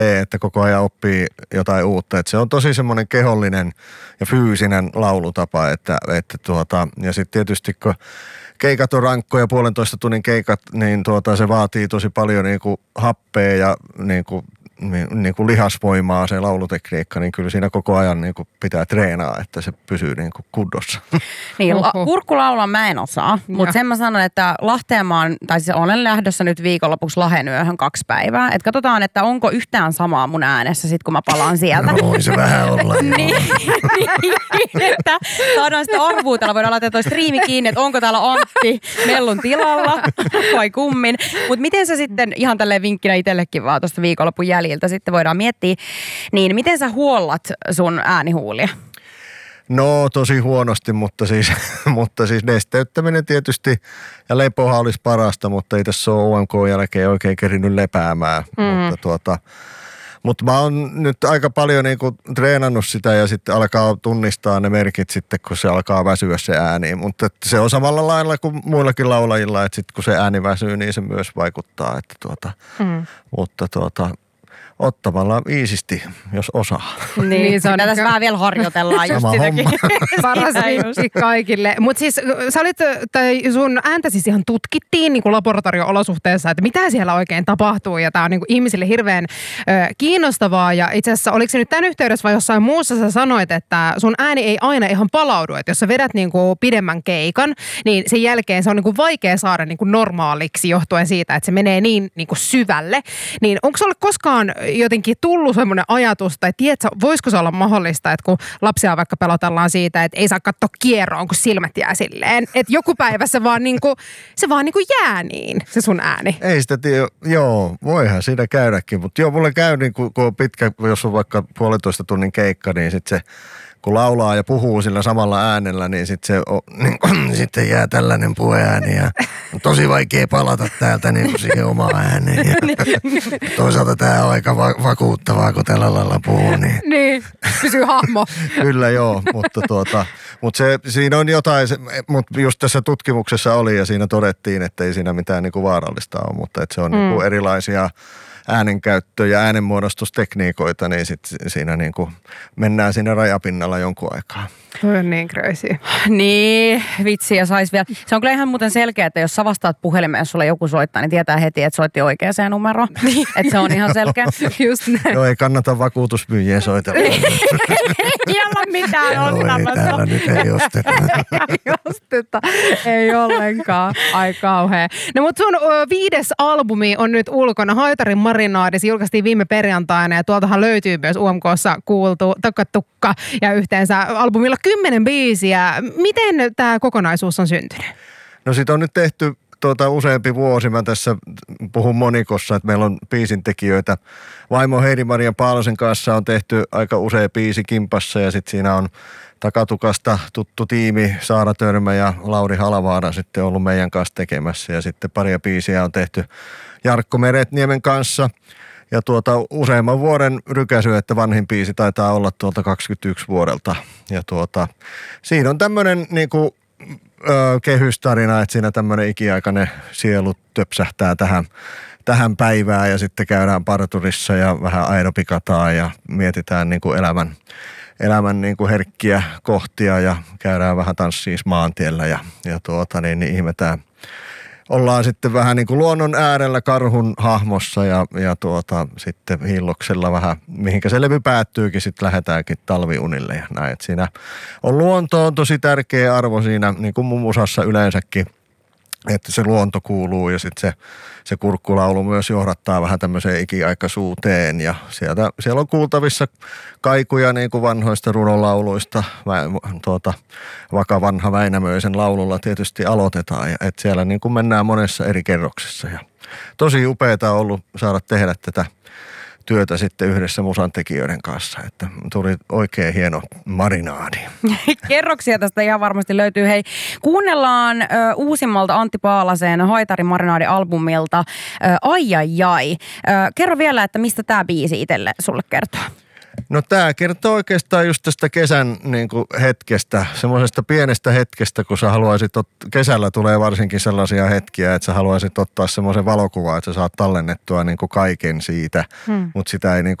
että koko ajan oppii jotain uutta. Että se on tosi semmoinen kehollinen ja fyysinen laulutapa, ja sitten tietysti kun keikat on rankkoja, 1,5 tunnin keikat, niin se vaatii tosi paljon niinku happea ja niinku lihasvoimaa se laulutekniikka, niin kyllä siinä koko ajan niinku pitää treenaa, että se pysyy niinku kunnossa. Niin, kurkkulaulaa mä en osaa, mutta sen mä sanon, että Lahteen olen lähdössä nyt viikonlopuksi Lahenyöhön 2 päivää. Että katsotaan, että onko yhtään samaa mun äänessä sit, kun mä palaan sieltä. No voi se vähän olla. niin, että saadaan sitten arvuutella, voidaan laittaa toi striimi kiinni, että onko täällä Antti Mellun tilalla vai kummin. Mutta miten sä sitten, ihan tälleen vinkkinä itsellekin vaan tuosta viikonlopun jäljiltä, sitten voidaan miettiä, niin miten sä huollat sun äänihuulia? No tosi huonosti, mutta siis nesteyttäminen tietysti ja lepohan olisi parasta, mutta ei tässä ole UMK jälkeen oikein kerinyt lepäämään. Mutta mä oon nyt aika paljon niinku treenannut sitä ja sitten alkaa tunnistaa ne merkit sitten, kun se alkaa väsyä se ääni. Mutta se on samalla lailla kuin muillakin laulajilla, että sitten kun se ääni väsyy, niin se myös vaikuttaa. Mutta ottamalla iisisti, jos osaa. Niin, se on tässä vähän vielä harjoitellaan just sitäkin. Paras vinkki kaikille. Mutta siis sun ääntä siis ihan tutkittiin niin kuin laboratorio-olosuhteessa, että mitä siellä oikein tapahtuu. Ja tämä on niin kuin ihmisille hirveän kiinnostavaa. Ja itse asiassa, oliko se nyt tämän yhteydessä vai jossain muussa sä sanoit, että sun ääni ei aina ihan palaudu. Että jos sä vedät niin kuin pidemmän keikan, niin sen jälkeen se on niin kuin vaikea saada niin kuin normaaliksi johtuen siitä, että se menee niin kuin syvälle. Niin onko sulle koskaan jotenkin tullut semmoinen ajatus, tai tiedätkö, voisiko se olla mahdollista, että kun lapsia vaikka pelotellaan siitä, että ei saa katsoa kierroon, kun silmät jää silleen, että joku päivä se vaan jää niin, se sun ääni. Ei sitä tiedä, joo, voihan siinä käydäkin, mutta joo, mulle käy niin kun on pitkä, jos on vaikka 1,5 tunnin keikka, niin sitten se, kun laulaa ja puhuu sillä samalla äänellä, niin sitten jää tällainen puheääni ja on tosi vaikea palata täältä niin kuin siihen omaan ääneen. Ja toisaalta tämä on aika vakuuttavaa, kun tällä lailla puhuu. Niin, pysyy hahmo. Kyllä joo, mutta siinä on jotain, mutta just tässä tutkimuksessa oli ja siinä todettiin, että ei siinä mitään niin kuin vaarallista ole, mutta että se on niin kuin erilaisia äänenkäyttö- ja äänenmuodostustekniikoita, niin sitten siinä niin kuin mennään siinä rajapinnalla jonkun aikaa. Toi on niin crazy. Niin, vitsi ja sais vielä. Se on kyllä ihan muuten selkeä, että jos sä vastaat puhelimeen, jos sulle joku soittaa, niin tietää heti, että soitti oikeaan numeroon. Että se on ihan selkeä. Just näin. Joo, ei kannata vakuutusmyyjiä soitella. Ei olla mitään ostamassa. Ei täällä nyt ei osteta. Ei ollenkaan. Ai kauhea. No mutta sun 5. albumi on nyt ulkona. Haitarin marinaadi. Se julkaistiin viime perjantaina ja tuoltahan löytyy myös UMK:ssa kuultu Takkatukka ja yhteensä albumilla 10 biisiä. Miten tämä kokonaisuus on syntynyt? No sit on nyt tehty useampi vuosi. Mä tässä puhun monikossa, että meillä on biisintekijöitä. Vaimo Heidi-Maria Paalosen kanssa on tehty aika usea biisi kimpassa ja sitten siinä on Takatukasta tuttu tiimi Saara Törmä ja Lauri Halavaara sitten ollut meidän kanssa tekemässä. Ja sitten paria biisiä on tehty Jarkko Meretniemen kanssa. Ja useamman vuoden rykäsy, että vanhin biisi taitaa olla 21 vuodelta. Ja siinä on tämmöinen niinku kehystarina, että siinä tämmöinen ikiaikainen sielu töpsähtää tähän päivään ja sitten käydään parturissa ja vähän aeropikataan ja mietitään niinku elämän niinku herkkiä kohtia ja käydään vähän tanssiis maantiellä ja ihmetään. Ollaan sitten vähän niin kuin luonnon äärellä karhun hahmossa ja sitten hilloksella vähän, mihinkä se levy päättyykin, sitten lähdetäänkin talviunille ja näin. Et siinä on luonto on tosi tärkeä arvo siinä, niin kuin mun musassa yleensäkin, että se luonto kuuluu ja sitten se kurkkulaulu myös johdattaa vähän tämmöiseen ikiaikaisuuteen ja siellä on kuultavissa kaikuja niin kuin vanhoista runolauluista. Vaka vanha Väinämöisen laululla tietysti aloitetaan ja että siellä niin kuin mennään monessa eri kerroksessa ja tosi upeaa on ollut saada tehdä tätä työtä sitten yhdessä musantekijöiden kanssa, että tuli oikein hieno marinaadi. Kerroksia tästä ihan varmasti löytyy. Hei, kuunnellaan uusimmalta Antti Paalasen Haitarin marinaadi-albumilta Ai ai ai. Kerro vielä, että mistä tämä biisi itselle sulle kertoo? No tämä kertoo oikeastaan just tästä kesän niin kuin hetkestä, semmoisesta pienestä hetkestä, kun sä haluaisit, kesällä tulee varsinkin sellaisia hetkiä, että sä haluaisit ottaa semmoisen valokuvan, että sä saat tallennettua niin kuin kaiken siitä, mutta sitä ei niin